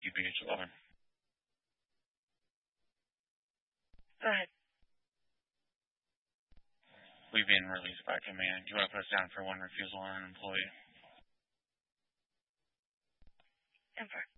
UPH11. Go ahead. We've been released by command. You want to put us down for one refusal on an employee? Emperor.